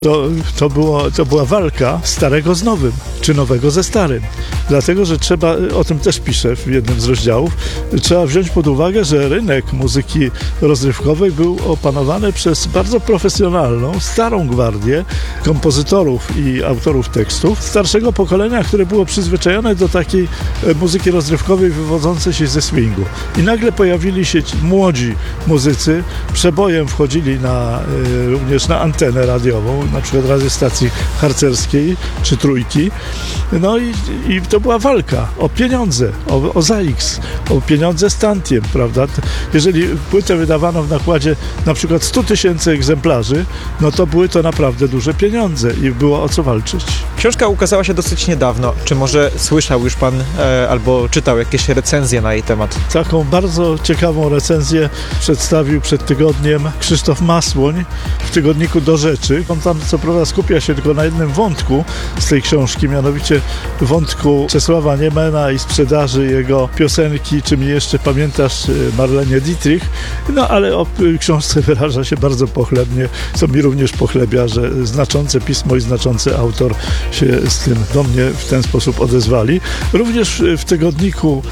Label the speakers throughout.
Speaker 1: To była walka starego z nowym, czy nowego ze starym. Dlatego, że trzeba, o tym też piszę w jednym z rozdziałów, trzeba wziąć pod uwagę, że rynek muzyki rozrywkowej był opanowany przez bardzo profesjonalną, starą gwardię kompozytorów i autorów tekstów starszego pokolenia, które było przyzwyczajone do takiej muzyki rozrywkowej wywodzącej się ze swingu. I nagle pojawili się ci młodzi muzycy, przebojem wchodzili również na antenę radiową, na przykład radiostacji harcerskiej czy Trójki. No i to była walka o pieniądze, o ZAX, o pieniądze z tantiem, prawda? Jeżeli płytę wydawano w nakładzie na przykład 100 000 egzemplarzy, no to były to naprawdę duże pieniądze i było o co walczyć.
Speaker 2: Książka ukazała się dosyć niedawno. Czy może słyszał już pan albo czytał jakieś recenzje na jej temat?
Speaker 1: Taką bardzo ciekawą recenzję przedstawił przed tygodniem Krzysztof Masłoń w tygodniku Do Rzeczy. On tam co prawda skupia się tylko na jednym wątku z tej książki, mianowicie wątku Czesława Niemena i sprzedaży jego piosenki Czy mnie jeszcze pamiętasz, Marlenie Dietrich. No ale o książce wyraża się bardzo pochlebnie, co mi również pochlebia, że znaczące pismo i znaczący autor się z tym do mnie w ten sposób odezwali. Również w tygodniku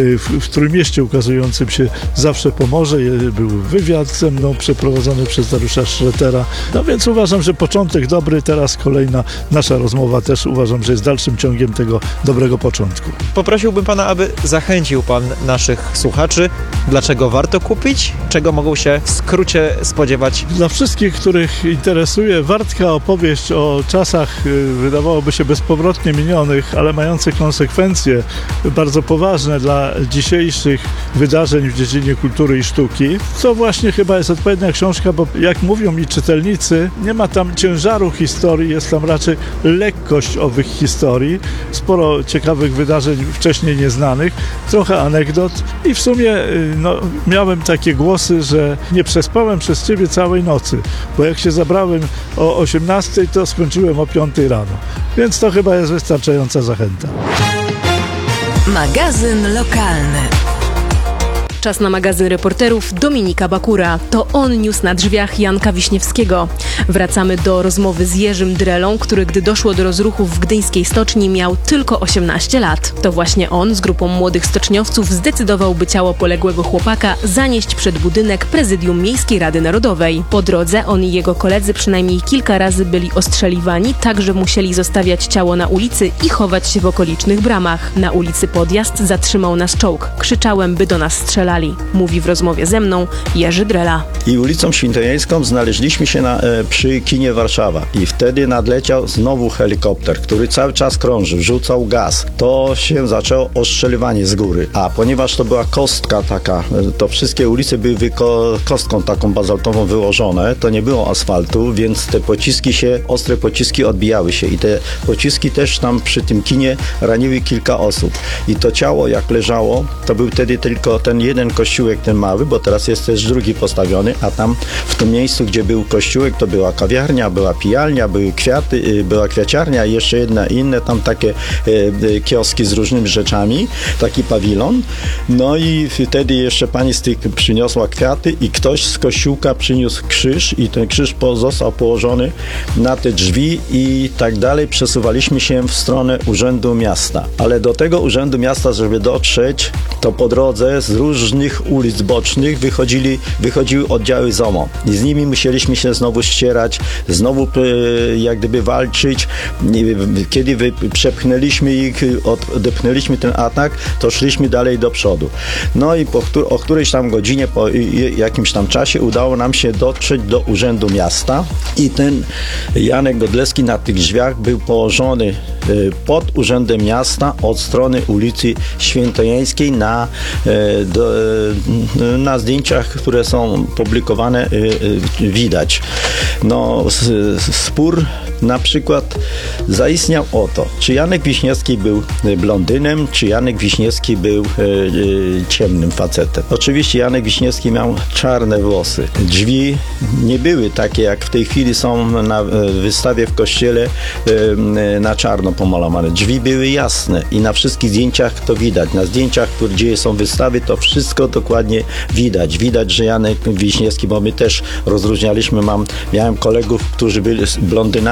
Speaker 1: w Trójmieście ukazującym się Zawsze Pomorze był wywiad ze mną przeprowadzony przez Dariusza Szretera. No więc uważam, że początek dobry, teraz kolejna nasza rozmowa też uważam, że jest dalszym ciągiem tego dobrego początku.
Speaker 2: Poprosiłbym pana, aby zachęcił pan naszych słuchaczy, dlaczego warto kupić, czego mogą się w skrócie spodziewać.
Speaker 1: Dla wszystkich, których interesuje wartka opowieść o czasach, wydawałoby się bezpowrotnie minionych, ale mających konsekwencje bardzo poważne dla dzisiejszych wydarzeń w dziedzinie kultury i sztuki, to właśnie chyba jest odpowiednia książka, bo jak mówią mi czytelnicy, nie ma tam ciężaru historii, jest tam raczej lekkość owych historii, sporo ciekawych wydarzeń wcześniej nieznanych, trochę anegdot i w sumie miałem takie głosy, że nie przespałem przez ciebie całej nocy, bo jak się zabrałem o 18, to skończyłem o 5 rano. Więc to chyba jest wystarczająca zachęta.
Speaker 3: Magazyn lokalny. Czas na magazyn reporterów Dominika Bakura. To on niósł na drzwiach Janka Wiśniewskiego. Wracamy do rozmowy z Jerzym Drelą, który gdy doszło do rozruchów w gdyńskiej stoczni miał tylko 18 lat. To właśnie on z grupą młodych stoczniowców zdecydował, by ciało poległego chłopaka zanieść przed budynek Prezydium Miejskiej Rady Narodowej. Po drodze on i jego koledzy przynajmniej kilka razy byli ostrzeliwani, tak że musieli zostawiać ciało na ulicy i chować się w okolicznych bramach. Na ulicy Podjazd zatrzymał nas czołg. Krzyczałem, by do nas strzelali. Mówi w rozmowie ze mną Jerzy Drela.
Speaker 4: I ulicą Świętojańską znaleźliśmy się przy kinie Warszawa i wtedy nadleciał znowu helikopter, który cały czas krążył, rzucał gaz. To się zaczęło ostrzeliwanie z góry, a ponieważ to była kostka taka, to wszystkie ulice były kostką taką bazaltową wyłożone, to nie było asfaltu, więc te pociski ostre pociski odbijały się i te pociski też tam przy tym kinie raniły kilka osób. I to ciało jak leżało, to był wtedy tylko ten jeden kościółek, ten mały, bo teraz jest też drugi postawiony, a tam w tym miejscu, gdzie był kościółek, to była kawiarnia, była pijalnia, były kwiaty, była kwiaciarnia i jeszcze inne tam takie kioski z różnymi rzeczami, taki pawilon. No i wtedy jeszcze pani z tych przyniosła kwiaty i ktoś z kościółka przyniósł krzyż i ten krzyż został położony na te drzwi i tak dalej. Przesuwaliśmy się w stronę Urzędu Miasta. Ale do tego Urzędu Miasta, żeby dotrzeć, to po drodze z różnych ulic bocznych wychodziły oddziały ZOMO i z nimi musieliśmy się znowu ścierać, znowu jak gdyby walczyć. Kiedy przepchnęliśmy ich, odepchnęliśmy ten atak, to szliśmy dalej do przodu. No i o którejś tam godzinie, po jakimś tam czasie udało nam się dotrzeć do Urzędu Miasta i ten Janek Godlewski na tych drzwiach był położony pod Urzędem Miasta od strony ulicy Świętojańskiej na zdjęciach, które są publikowane, widać. No, spór Na przykład zaistniał oto, czy Janek Wiśniewski był blondynem, czy Janek Wiśniewski był ciemnym facetem. Oczywiście Janek Wiśniewski miał czarne włosy. Drzwi nie były takie, jak w tej chwili są na wystawie w kościele na czarno pomalowane. Drzwi były jasne i na wszystkich zdjęciach to widać. Na zdjęciach, gdzie są wystawy, to wszystko dokładnie widać. Widać, że Janek Wiśniewski, bo my też rozróżnialiśmy, miałem kolegów, którzy byli blondynami,